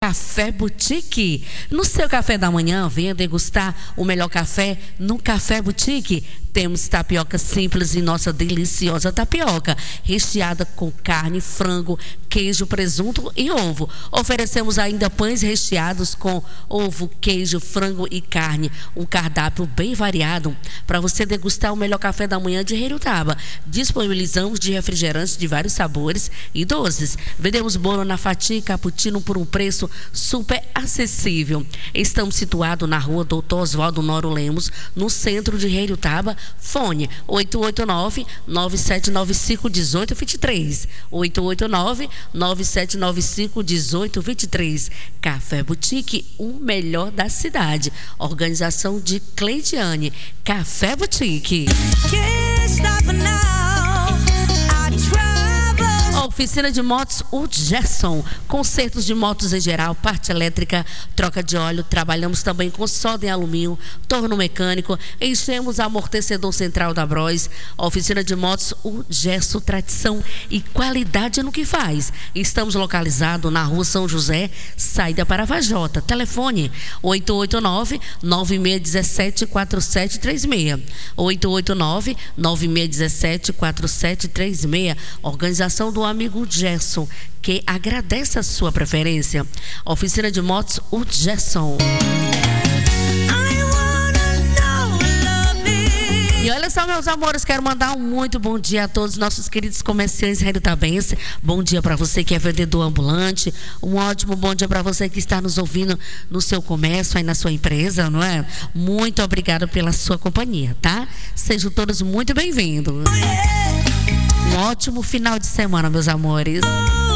Café Boutique. No seu café da manhã, venha degustar o melhor café no Café Boutique. Temos tapioca simples e nossa deliciosa tapioca, recheada com carne, frango, queijo, presunto e ovo. Oferecemos ainda pães recheados com ovo, queijo, frango e carne. Um cardápio bem variado para você degustar o melhor café da manhã de Reiutaba. Disponibilizamos de refrigerantes de vários sabores e doces. Vendemos bolo na fatia e cappuccino por um preço super acessível. Estamos situados na rua Doutor Oswaldo Noro Lemos, no centro de Reiutaba. Fone 889-9795-1823. 889-9795-1823. Café Boutique, o melhor da cidade. Organização de Cleidiane. Café Boutique. Oficina de motos, o Gerson. Consertos de motos em geral, parte elétrica, troca de óleo. Trabalhamos também com solda em alumínio, torno mecânico. Enchemos amortecedor central da Bros. Oficina de motos, o Gerson. Tradição e qualidade no que faz. Estamos localizados na rua São José, saída para Vajota. Telefone 889-9617-4736. 889-9617-4736. Organização do amigo Gerson, que agradece a sua preferência. Oficina de motos, o Gerson. E olha só, meus amores, quero mandar um muito bom dia a todos os nossos queridos comerciantes reirutabenses. Bom dia para você que é vendedor ambulante. Um ótimo bom dia para você que está nos ouvindo no seu comércio, aí na sua empresa, não é? Muito obrigada pela sua companhia, tá? Sejam todos muito bem-vindos. Um ótimo final de semana, meus amores.